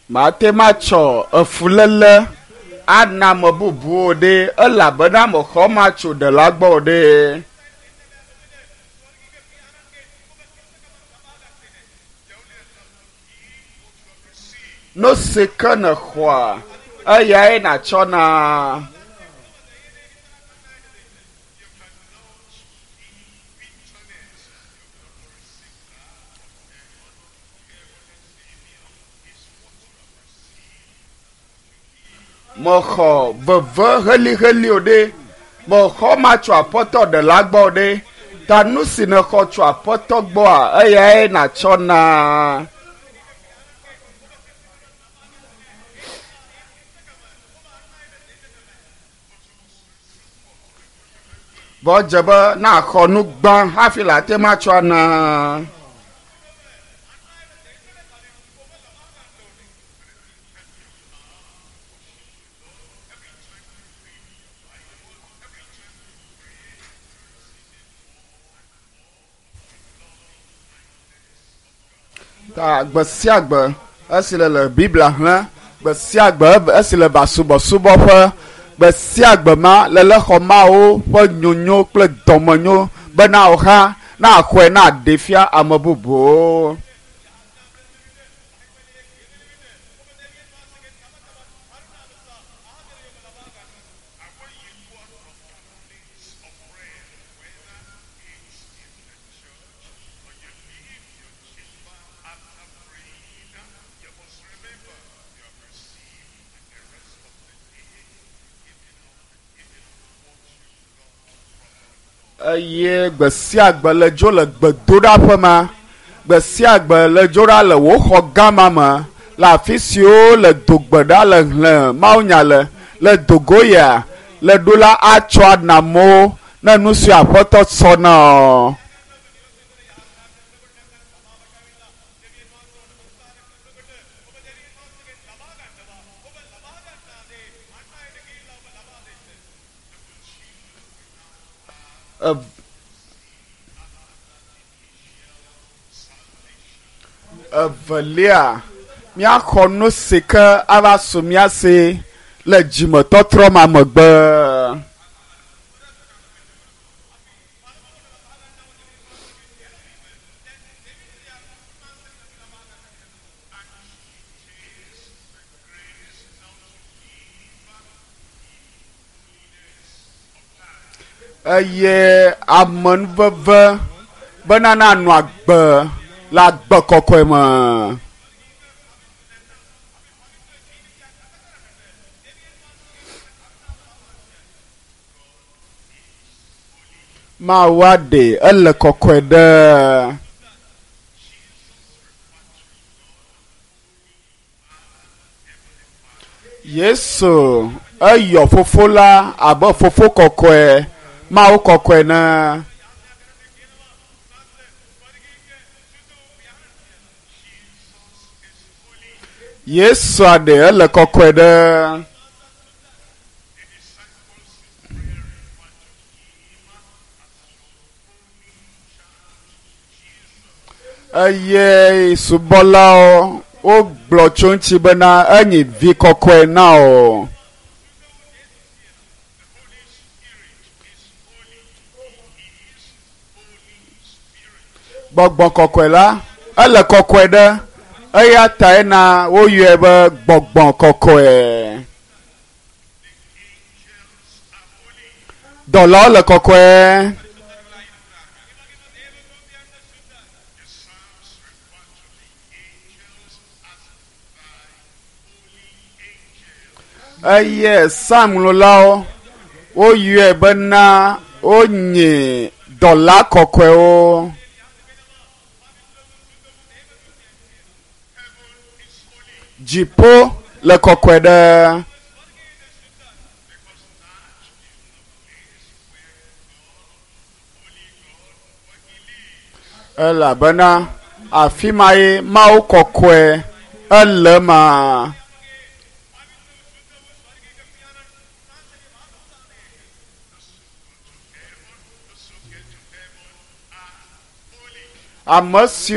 Mate macho efulele ana me bubuwo ɖe elabena me xɔ matso de la gbɔ ɖe. No se ke ne xɔa eyae natsɔ na. Mexɔ veve heliheliwo ɖe mexɔ matso apɔtɔ de la gbɔ ɖe ta nu si ne xɔ tso apɔtɔ gbɔa eyae natsɔ na. Bɔ dze be na xɔ nu gbã hafi la te matsɔ na. Ta gbe sia gbe esi le Biblia xlẽ, gbe sia gbe esi le basubɔsubɔƒe, gbe sia gbe ma le xɔ mawo ƒe nyonyo kple dɔmenyo bena wo hã na xɔe na ɖe fia ame bubuwo. Eye gbe sia gbe le dzo le gbedoɖaƒe ma, gbe sia gbe le dzo ɖa le wo xɔ gã ma me le afi siwo le dogbe ɖa le hlẽ mawunya le dogoya le ɖo la atsɔ anamewo ne nu si aƒetɔ sɔ na o. Evelia míaxɔ nu si ke ava so míase le dzimetɔtrɔ ma megbe. Eye amenuveve bena na nɔ agbe le agbe kɔkɔe me. Mawa ɖe ele kɔkɔe ɖe. Yesu eyɔ fofo la abe fofo kɔkɔe mawo kɔkɔe na. Yesu aɖe ele kɔkɔe ɖe. Eye subɔlawo wogblɔ tso ŋuti bena enyi vi kɔkɔe na o. Gbɔgbɔ kɔkɔe la ele kɔkɔe ɖe eya ta na woyɔe be gbɔgbɔ kɔkɔe. Dɔlawo le kɔkɔe. Eye samlolawo woyɔe bena wonye dɔla kɔkɔewo. Dziƒo le kɔkɔe ɖe. Elabena afi ma ye mawo kɔkɔe ele ma. Ame si